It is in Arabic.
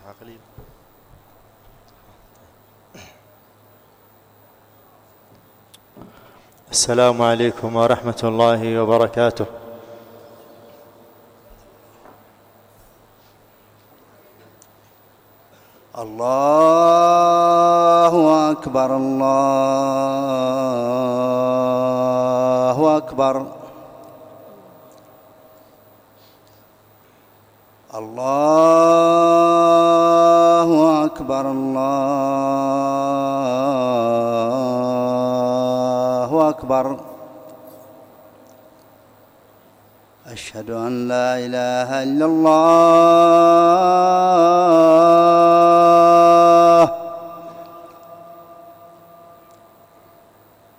عقلي. السلام عليكم ورحمة الله وبركاته. الله أكبر الله أكبر الله أكبر الله أكبر. أشهد أن لا إله إلا الله